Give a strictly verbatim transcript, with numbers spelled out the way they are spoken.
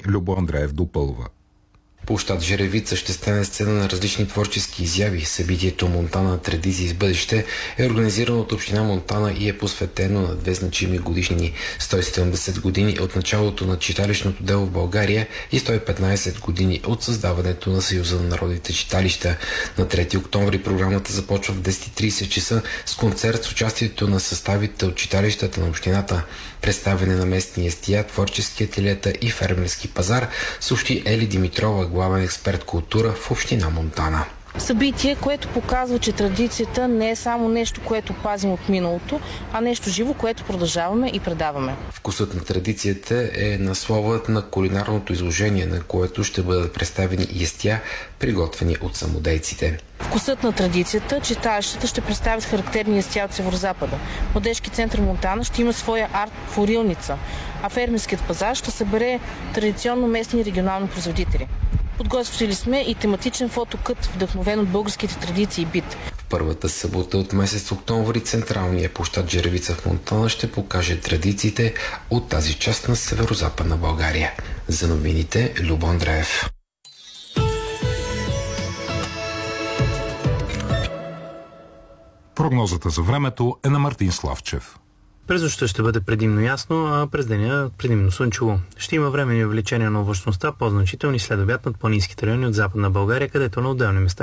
Любо Андреев допълва. Площад Жеревица ще стане сцена на различни творчески изяви. Събитието Монтана традиции с бъдеще е организирано от община Монтана и е посветено на две значими годишнини: сто и седемдесет години от началото на читалищното дело в България и сто и петнадесет години от създаването на Съюза на народните читалища. На трети октомври програмата започва в десет и тридесет часа с концерт с участието на съставите от читалищата на общината, представяне на местни естия, творчески ателиета и фермерски пазар, съобщи Ели Димитрова, главен експерт култура в община Монтана. Събитие, което показва, че традицията не е само нещо, което пазим от миналото, а нещо живо, което продължаваме и предаваме. Вкусът на традицията е насловът на кулинарното изложение, на което ще бъдат представени естия, приготвени от самодейците. Вкусът на традицията, читалищата ще представят характерни естия от Северозапада. Младежки център Монтана ще има своя арт-форилница, а фермерският пазар ще събере традиционно местни и регионални производители. Подготвили сме и тематичен фотокът, вдъхновен от българските традиции и бит. В първата събота от месец октомври централният площад Жеревица в Монтана ще покаже традициите от тази част на северозападна България. За новините, Любо Андреев. Прогнозата за времето е на Мартин Славчев. През нощта ще бъде предимно ясно, а през деня предимно слънчево. Ще има временни увеличения на облачността, по-значителни след обяд над планинските райони от Западна България, където на отделни места